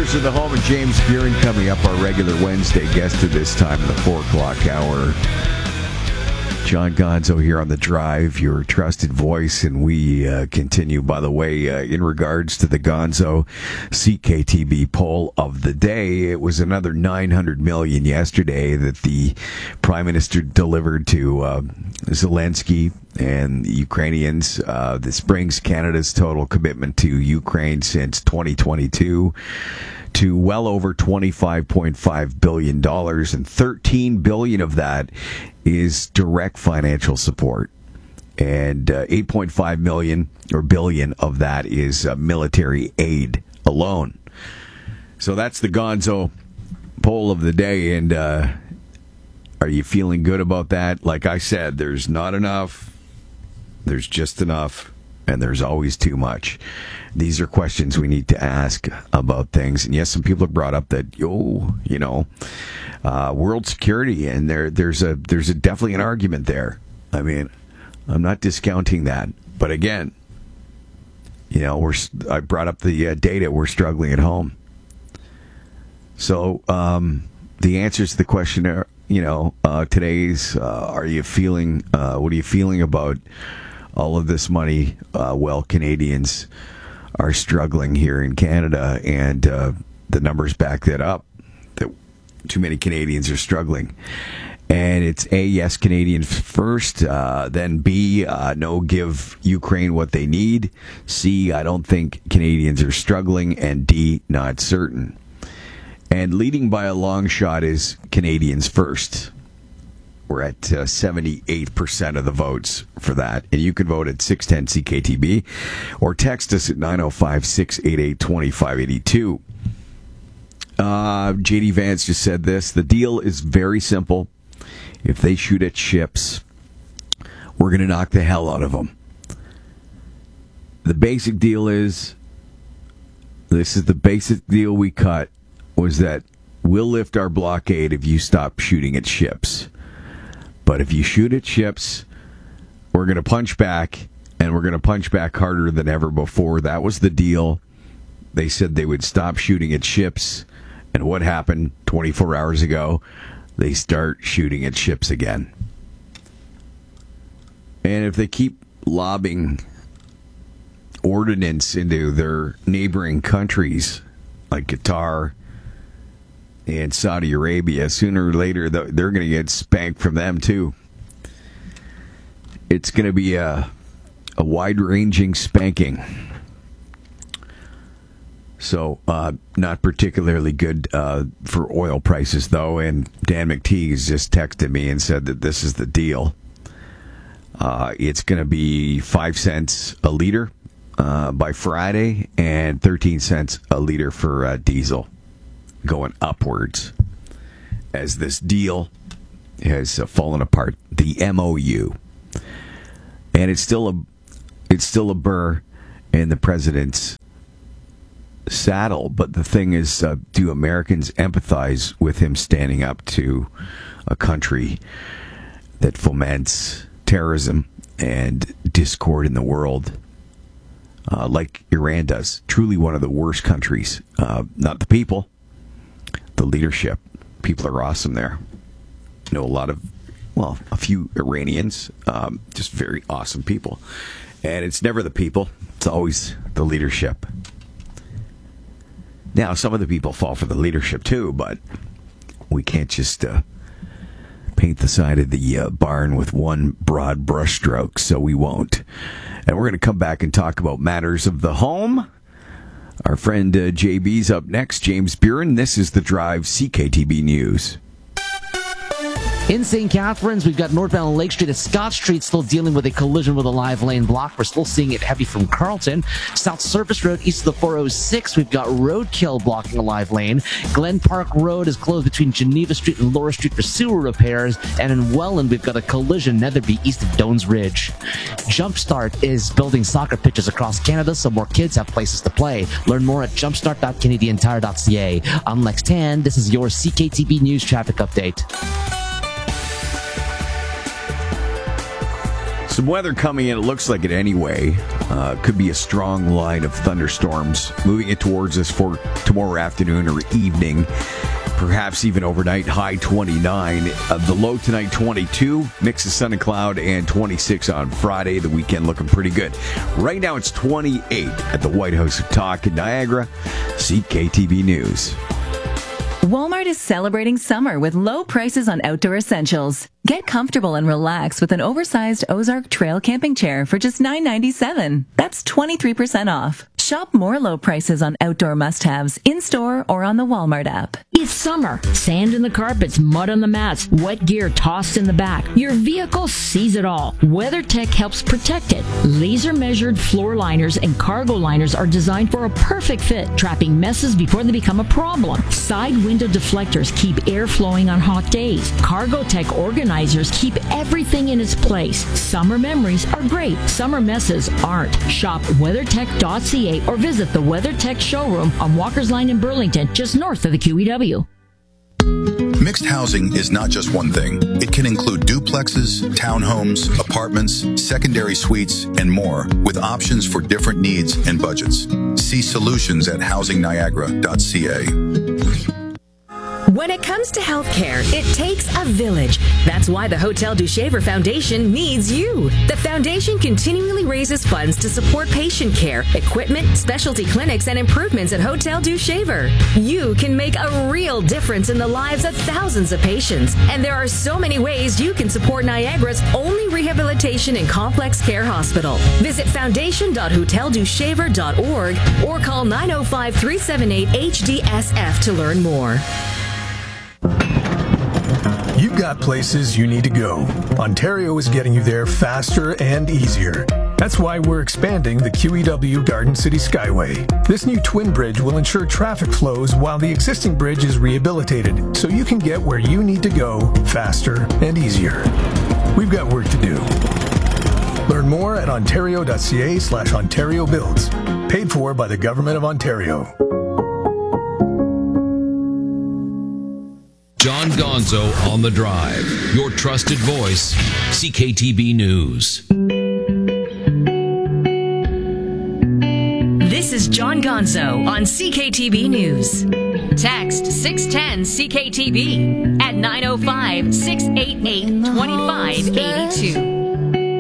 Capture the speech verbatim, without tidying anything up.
Matters of the Home and James Buren coming up, our regular Wednesday guest at this time in the four o'clock hour. John Gonzo here on The Drive, your trusted voice, and we uh, continue, by the way, uh, in regards to the Gonzo C K T B poll of the day. It was another nine hundred million dollars yesterday that the Prime Minister delivered to uh, Zelensky and the Ukrainians. Uh, this brings Canada's total commitment to Ukraine since twenty twenty-two to well over twenty-five point five billion dollars, and thirteen billion dollars of that is direct financial support, and uh, eight point five million or billion of that is uh, military aid alone. So that's the Gonzo poll of the day, and uh, are you feeling good about that? Like I said, there's not enough, there's just enough, and there's always too much. These are questions we need to ask about things. And yes, some people have brought up that, yo, you know, uh, world security, and there, there's a, there's a definitely an argument there. I mean, I'm not discounting that, but again, you know, we're, I brought up the uh, data. We're struggling at home. So um, the answers to the question are, you know, uh, today's, uh, are you feeling, uh, what are you feeling about all of this money? Uh, well, Canadians are struggling here in Canada, and uh, the numbers back that up, that too many Canadians are struggling. And it's A, yes, Canadians first, uh, then B, uh, no, give Ukraine what they need, C, I don't think Canadians are struggling, and D, not certain. And leading by a long shot is Canadians first. We're at uh, seventy-eight percent of the votes for that. And you can vote at six ten C K T B or text us at nine oh five, six eight eight, two five eight two. Uh, J D Vance just said this. The deal is very simple. If they shoot at ships, we're going to knock the hell out of them. The basic deal is, this is the basic deal we cut, was that we'll lift our blockade if you stop shooting at ships. But if you shoot at ships, we're going to punch back, and we're going to punch back harder than ever before. That was the deal. They said they would stop shooting at ships, and what happened twenty-four hours ago? They start shooting at ships again. And if they keep lobbing ordnance into their neighboring countries, like Qatar and Saudi Arabia, sooner or later they're going to get spanked from them too. It's going to be a, a wide-ranging spanking. So, uh, not particularly good uh, for oil prices, though. And Dan McTeague just texted me and said that this is the deal. Uh, it's going to be five cents a liter uh, by Friday, and thirteen cents a liter for uh, diesel, going upwards as this deal has uh, fallen apart. The M O U, and it's still a it's still a burr in the president's saddle. But the thing is, uh, do Americans empathize with him standing up to a country that foments terrorism and discord in the world, uh, like Iran does? Truly one of the worst countries. Uh, not the people, the leadership. People are awesome there. Know a lot of, well, a few Iranians, um, just very awesome people. And it's never the people, it's always the leadership. Now, some of the people fall for the leadership too, but we can't just uh, paint the side of the uh, barn with one broad brushstroke, so we won't. And we're going to come back and talk about matters of the home. Our friend uh, J B's up next, James Buren. This is The Drive, C K T B News. In Saint Catharines, we've got northbound Lake Street at Scott Street still dealing with a collision with a live lane block. We're still seeing it heavy from Carlton. South Service Road east of the four oh six, we've got roadkill blocking a live lane. Glen Park Road is closed between Geneva Street and Laura Street for sewer repairs. And in Welland, we've got a collision Netherby east of Dones Ridge. Jumpstart is building soccer pitches across Canada so more kids have places to play. Learn more at jumpstart dot canadian tire dot c a. I'm Lex Tan. This is your C K T B News traffic update. Some weather coming in. It looks like it anyway. Uh, could be a strong line of thunderstorms moving it towards us for tomorrow afternoon or evening. Perhaps even overnight. High twenty-nine. Uh, the low tonight twenty-two. Mix of sun and cloud, and twenty-six on Friday. The weekend looking pretty good. Right now it's twenty-eight at the White House of Talk in Niagara. C K T V News. Walmart is celebrating summer with low prices on outdoor essentials. Get comfortable and relax with an oversized Ozark Trail camping chair for just nine ninety-seven. That's twenty-three percent off. Shop more low prices on outdoor must-haves in-store or on the Walmart app. It's summer. Sand in the carpets, mud on the mats, wet gear tossed in the back. Your vehicle sees it all. WeatherTech helps protect it. Laser-measured floor liners and cargo liners are designed for a perfect fit, trapping messes before they become a problem. Side window deflectors keep air flowing on hot days. CargoTech organizers keep everything in its place. Summer memories are great. Summer messes aren't. Shop weathertech dot c a or visit the WeatherTech showroom on Walker's Line in Burlington, just north of the Q E W. Mixed housing is not just one thing. It can include duplexes, townhomes, apartments, secondary suites, and more, with options for different needs and budgets. See solutions at housing niagara dot c a. When it comes to healthcare, it takes a village. That's why the Hotel du Shaver Foundation needs you. The foundation continually raises funds to support patient care, equipment, specialty clinics, and improvements at Hotel du Shaver. You can make a real difference in the lives of thousands of patients, and there are so many ways you can support Niagara's only rehabilitation and complex care hospital. Visit foundation dot hotel du shaver dot org or call nine oh five, three seven eight, H D S F to learn more. You've got places you need to go. Ontario is getting you there faster and easier. That's why we're expanding the Q E W Garden City Skyway. This new twin bridge will ensure traffic flows while the existing bridge is rehabilitated, so you can get where you need to go faster and easier. We've got work to do. Learn more at ontario dot c a slash Ontario Builds. Paid for by the Government of Ontario. John Gonzo on the Drive, your trusted voice, C K T B News. This is John Gonzo on C K T B News. Text six one zero C K T B at nine oh five, six eight eight, two five eight two.